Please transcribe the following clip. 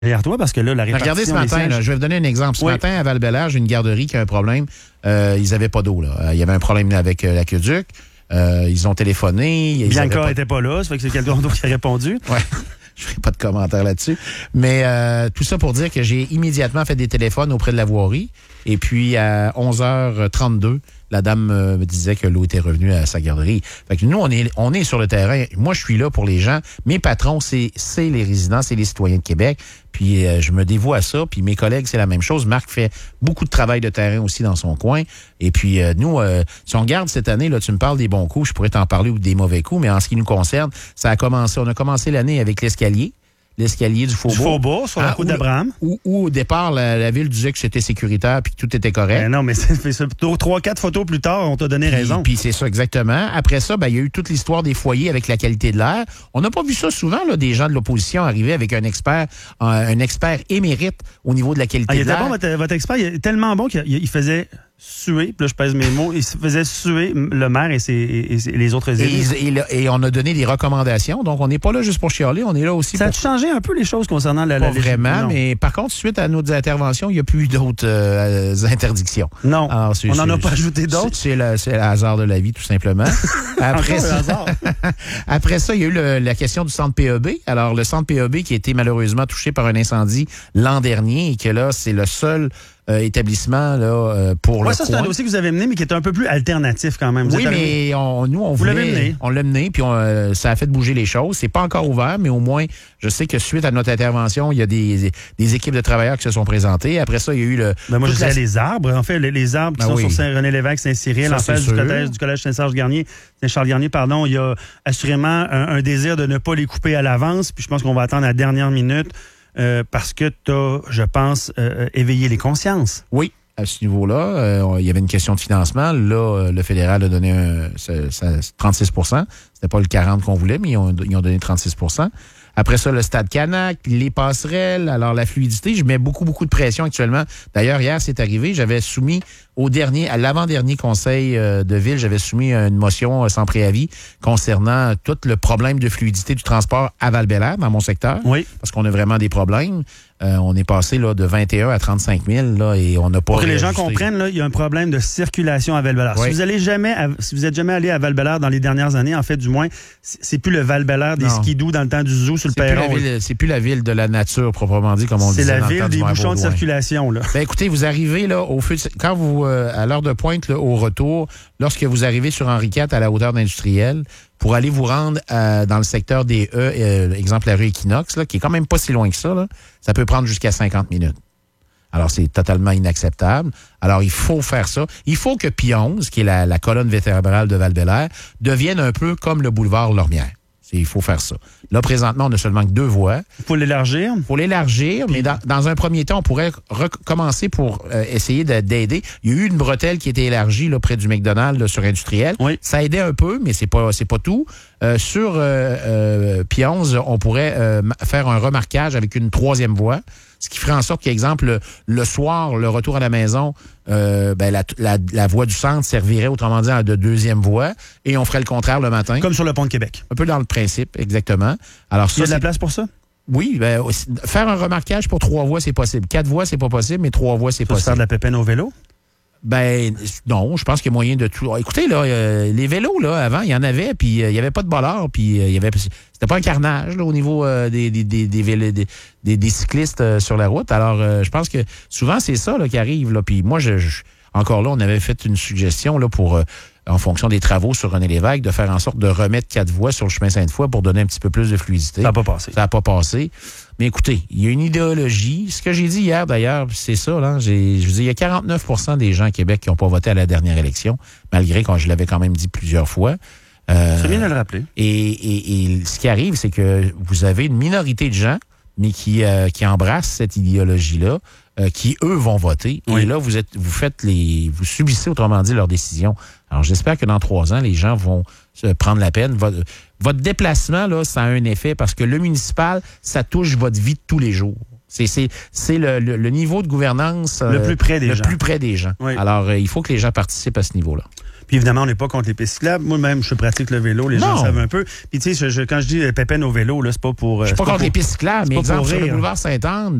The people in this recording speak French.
derrière toi, parce que là, la répartition Regardez ce matin, là, je vais vous donner un exemple. Ce matin, à Val-Bélair, j'ai une garderie qui a un problème. Ils n'avaient pas d'eau. Là. Il y avait un problème avec l'aqueduc. Ils ont téléphoné. Bianca n'était pas là, ça fait que c'est quelqu'un d'autre qui a répondu. Ouais. Je ferai pas de commentaire là-dessus. Mais tout ça pour dire que j'ai immédiatement fait des téléphones auprès de la voirie. Et puis, à 11h32, la dame me disait que l'eau était revenue à sa garderie. Fait que nous, on est sur le terrain. Moi, je suis là pour les gens. Mes patrons, c'est les résidents, c'est les citoyens de Québec. Puis, je me dévoue à ça. Puis, mes collègues, c'est la même chose. Marc fait beaucoup de travail de terrain aussi dans son coin. Et puis, nous, si on regarde cette année, là, tu me parles des bons coups, je pourrais t'en parler ou des mauvais coups, mais en ce qui nous concerne, on a commencé l'année avec l'escalier du Faubourg. Du Faubourg, sur la route d'Abraham. Où au départ, la ville disait que c'était sécuritaire puis que tout était correct. Non, mais c'est 3-4 photos plus tard, on t'a donné raison. Puis c'est ça, exactement. Après ça, il y a eu toute l'histoire des foyers avec la qualité de l'air. On n'a pas vu ça souvent, là, des gens de l'opposition arriver avec un expert émérite au niveau de la qualité de l'air. Il était bon, votre expert, il est tellement bon qu'il faisait suer, puis là je pèse mes mots, il faisait suer le maire et les autres élus. Et on a donné des recommandations, donc on n'est pas là juste pour chialer, on est là aussi Ça a changé un peu les choses concernant la Pas vraiment, mais par contre, suite à nos interventions, il n'y a plus d'autres interdictions. Non, alors, on n'en a pas ajouté d'autres. C'est le hasard de la vie, tout simplement. Après ça, il y a eu la question du centre PEB. Alors, le centre PEB qui a été malheureusement touché par un incendie l'an dernier et que là, c'est le seul établissement là, pour le ça, coin. c'est un dossier que vous avez mené, mais qui est un peu plus alternatif quand même. Oui, mais on l'a mené, puis ça a fait bouger les choses. C'est pas encore ouvert, mais au moins, je sais que suite à notre intervention, il y a des équipes de travailleurs qui se sont présentées. Après ça, il y a eu moi, je dirais les arbres. En fait, les arbres qui sont sur Saint-René-Lévesque, Saint-Cyril, en face du collège Saint-Charles-Garnier, il y a assurément un désir de ne pas les couper à l'avance. Puis je pense qu'on va attendre la dernière minute. Parce que tu as, je pense, éveillé les consciences. Oui, à ce niveau-là, il y avait une question de financement. Là, le fédéral a donné 36 %. C'était pas le 40 qu'on voulait, mais ils ont donné 36 %. Après ça, le stade Canac, les passerelles, alors la fluidité, je mets beaucoup de pression actuellement. D'ailleurs, hier, c'est arrivé, j'avais soumis à l'avant-dernier conseil de ville, j'avais soumis une motion sans préavis concernant tout le problème de fluidité du transport à Val-Bélair, dans mon secteur. Oui. Parce qu'on a vraiment des problèmes. On est passé là, de 21 à 35 000 là, et on n'a pas... Pour que les gens comprennent, là, il y a un problème de circulation à Val-Bélair. Oui. Si vous êtes jamais allé à Val-Bélair dans les dernières années, en fait, du moins, c'est plus le Val-Bélair des skidoo dans le temps du zoo sur le perron. C'est plus la ville de la nature, proprement dit, comme on disait. C'est la ville des bouchons de circulation. Là. Ben, écoutez, vous arrivez là au feu quand vous, à l'heure de pointe, là, au retour, lorsque vous arrivez sur Henri IV à la hauteur d'industriel, pour aller vous rendre dans le secteur des exemple la rue Equinox, là, qui est quand même pas si loin que ça, là, ça peut prendre jusqu'à 50 minutes. Alors, c'est totalement inacceptable. Alors, il faut faire ça. Il faut que P11, qui est la colonne vertébrale de Val-Bélair, devienne un peu comme le boulevard Lormière. Il faut faire ça. Là, présentement, on n'a seulement que 2 voies. Il faut l'élargir. Mais dans un premier temps, on pourrait recommencer pour essayer d'aider. Il y a eu une bretelle qui a été élargie là, près du McDonald's là, sur Industriel. Oui. Ça aidait un peu, mais c'est pas tout. Sur P11, on pourrait faire un remarquage avec une 3e voie. Ce qui ferait en sorte qu'exemple, le soir, le retour à la maison, la voie du centre servirait, autrement dit, de 2e voie, et on ferait le contraire le matin. Comme sur le pont de Québec. Un peu dans le principe, exactement. Alors, il y a de la place pour ça? Oui, faire un remarquage pour 3 voies, c'est possible. 4 voies, c'est pas possible, mais 3 voies, c'est possible. Faire de la pépine au vélo? Non, je pense qu'il y a moyen de tout. Écoutez, là, les vélos, là, avant, il y en avait, puis il n'y avait pas de bollards, puis c'était pas un carnage, là, au niveau des cyclistes sur la route. Alors, je pense que souvent, c'est ça, là, qui arrive, là. Puis moi, encore là, on avait fait une suggestion, là, pour, en fonction des travaux sur René Lévesque, de faire en sorte de remettre 4 voies sur le chemin Sainte-Foy pour donner un petit peu plus de fluidité. Ça n'a pas passé. Ça n'a pas passé. Mais écoutez, il y a une idéologie. Ce que j'ai dit hier, d'ailleurs, c'est ça. Là, je vous dis, il y a 49 % des gens à Québec qui n'ont pas voté à la dernière élection, malgré que je l'avais quand même dit plusieurs fois. C'est bien de le rappeler. Et ce qui arrive, c'est que vous avez une minorité de gens, mais qui embrassent cette idéologie-là, qui, eux, vont voter. Oui. Et là, vous subissez, autrement dit, leurs décisions. Alors, j'espère que dans 3 ans, les gens vont se prendre la peine. Votre déplacement, là, ça a un effet parce que le municipal, ça touche votre vie de tous les jours. C'est le niveau de gouvernance le plus près des gens. Oui. Alors, il faut que les gens participent à ce niveau-là. Puis évidemment, on n'est pas contre les pistes cyclables. Moi-même, je pratique le vélo. Les gens le savent un peu. Puis tu sais, quand je dis pépène au vélo, là, c'est pas pour... Je suis pas contre les pistes cyclables, mais exemple, sur le boulevard Sainte-Anne,